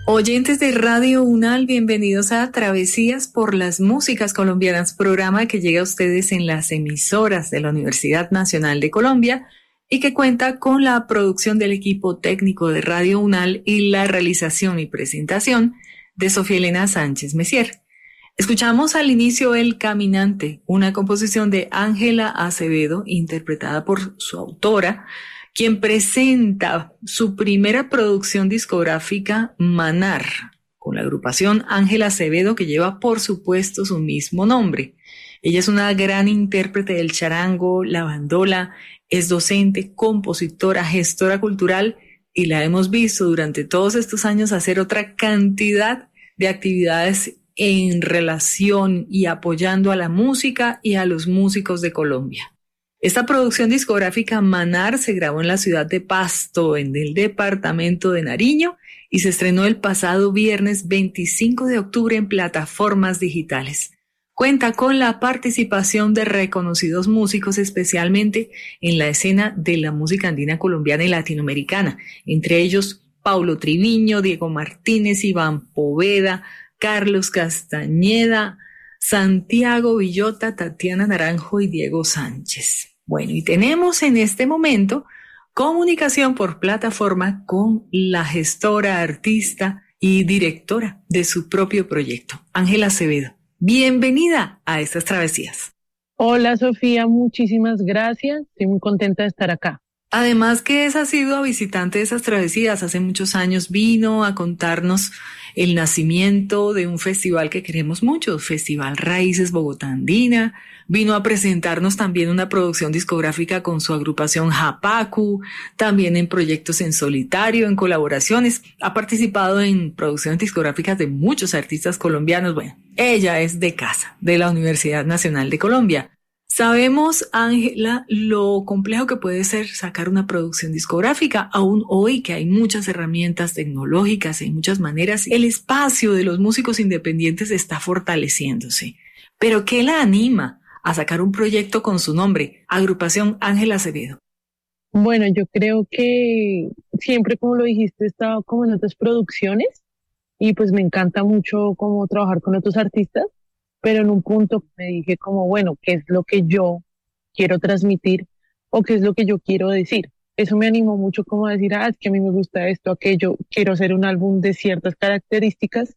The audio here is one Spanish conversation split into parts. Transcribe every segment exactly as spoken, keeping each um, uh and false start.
Oyentes de Radio UNAL, bienvenidos a Travesías por las Músicas Colombianas, programa que llega a ustedes en las emisoras de la Universidad Nacional de Colombia y que cuenta con la producción del equipo técnico de Radio UNAL y la realización y presentación de Sofía Elena Sánchez Messier. Escuchamos al inicio El Caminante, una composición de Ángela Acevedo, interpretada por su autora, quien presenta su primera producción discográfica, Manar, con la agrupación Ángela Acevedo, que lleva por supuesto su mismo nombre. Ella es una gran intérprete del charango, la bandola, es docente, compositora, gestora cultural y la hemos visto durante todos estos años hacer otra cantidad de actividades en relación y apoyando a la música y a los músicos de Colombia. Esta producción discográfica Manar se grabó en la ciudad de Pasto, en el departamento de Nariño, y se estrenó el pasado viernes veinticinco de octubre en plataformas digitales. Cuenta con la participación de reconocidos músicos, especialmente en la escena de la música andina colombiana y latinoamericana, entre ellos Paulo Triviño, Diego Martínez, Iván Poveda, Carlos Castañeda, Santiago Villota, Tatiana Naranjo y Diego Sánchez. Bueno, y tenemos en este momento comunicación por plataforma con la gestora, artista y directora de su propio proyecto, Ángela Acevedo. Bienvenida a estas travesías. Hola Sofía, muchísimas gracias. Estoy muy contenta de estar acá. Además que es sido visitante de esas travesías. Hace muchos años vino a contarnos el nacimiento de un festival que queremos mucho, Festival Raíces Bogotá Andina. Vino a presentarnos también una producción discográfica con su agrupación Japacu, también en proyectos en solitario, en colaboraciones. Ha participado en producciones discográficas de muchos artistas colombianos. Bueno, ella es de casa, de la Universidad Nacional de Colombia. Sabemos, Ángela, lo complejo que puede ser sacar una producción discográfica, aún hoy que hay muchas herramientas tecnológicas y muchas maneras. El espacio de los músicos independientes está fortaleciéndose. Pero ¿qué la anima a sacar un proyecto con su nombre, Agrupación Ángela Acevedo? Bueno, yo creo que siempre, como lo dijiste, he estado como en otras producciones y pues me encanta mucho como trabajar con otros artistas. Pero en un punto me dije como, bueno, ¿qué es lo que yo quiero transmitir o qué es lo que yo quiero decir? Eso me animó mucho como a decir, ah, es que a mí me gusta esto, aquello, quiero hacer un álbum de ciertas características,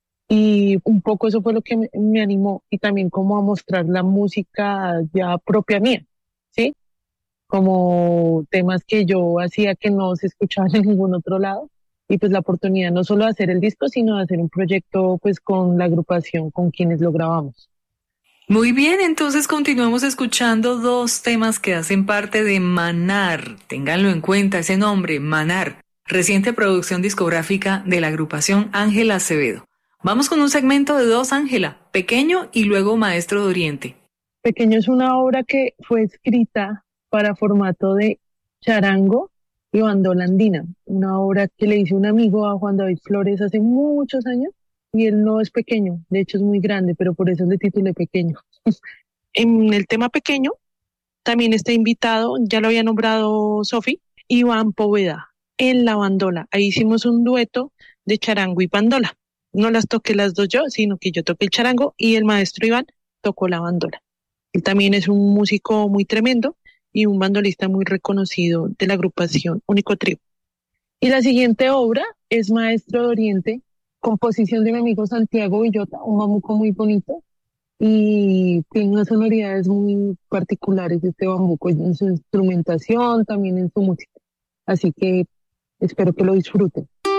y un poco eso fue lo que me, me animó, y también como a mostrar la música ya propia mía, ¿sí? Como temas que yo hacía que no se escuchaban en ningún otro lado. Y pues la oportunidad no solo de hacer el disco, sino de hacer un proyecto pues con la agrupación con quienes lo grabamos. Muy bien, entonces continuamos escuchando dos temas que hacen parte de Manar. Ténganlo en cuenta, ese nombre, Manar, reciente producción discográfica de la agrupación Ángela Acevedo. Vamos con un segmento de dos, Ángela, Pequeño y luego Maestro de Oriente. Pequeño es una obra que fue escrita para formato de charango y bandola andina, una obra que le hice un amigo a Juan David Flores hace muchos años, y él no es pequeño, de hecho es muy grande, pero por eso le titulé Pequeño. En el tema Pequeño también está invitado, ya lo había nombrado Sofi, Iván Poveda en la bandola. Ahí hicimos un dueto de charango y bandola. No las toqué las dos yo, sino que yo toqué el charango y el maestro Iván tocó la bandola. Él también es un músico muy tremendo y un bandolista muy reconocido de la agrupación Único Trío. Y la siguiente obra es Maestro de Oriente, composición de mi amigo Santiago Villota, un bambuco muy bonito, y tiene unas sonoridades muy particulares de este bambuco en su instrumentación, también en su música. Así que espero que lo disfruten.